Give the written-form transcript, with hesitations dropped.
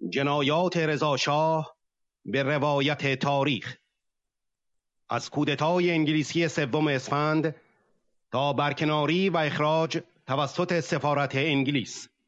جنایات رضا شاه به روایت تاریخ. از کودتای انگلیسی 3 اسفند تا برکناری و اخراج توسط سفارت انگلیس.